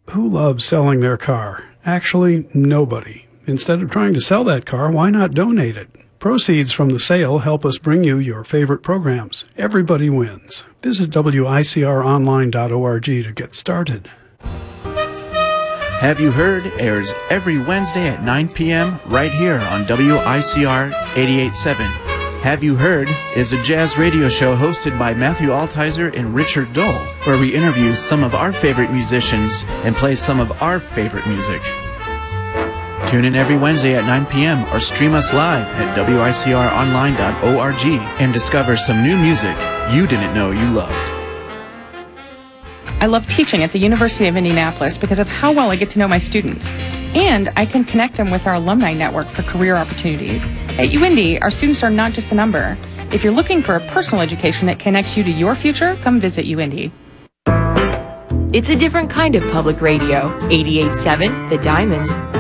Who loves selling their car? Actually, nobody. Instead of trying to sell that car, why not donate it? Proceeds from the sale help us bring you your favorite programs. Everybody wins. Visit WICRonline.org to get started. Have You Heard airs every Wednesday at 9 p.m. right here on WICR 88.7. Have You Heard is a jazz radio show hosted by Matthew Altizer and Richard Dole, where we interview some of our favorite musicians and play some of our favorite music. Tune in every Wednesday at 9 p.m. or stream us live at WICRonline.org and discover some new music you didn't know you loved. I love teaching at the University of Indianapolis because of how well I get to know my students. And I can connect them with our alumni network for career opportunities. At UIndy, our students are not just a number. If you're looking for a personal education that connects you to your future, come visit UIndy. It's a different kind of public radio. 88.7 The Diamond.